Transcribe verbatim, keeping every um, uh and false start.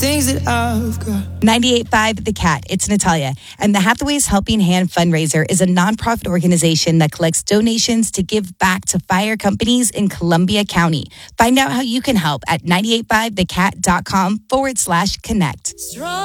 Things that I've got. ninety-eight point five The Cat, it's Natalia. And the Hathaway's Helping Hand fundraiser is a nonprofit organization that collects donations to give back to fire companies in Columbia County. Find out how you can help at ninety-eight point five the cat dot com forward slash connect.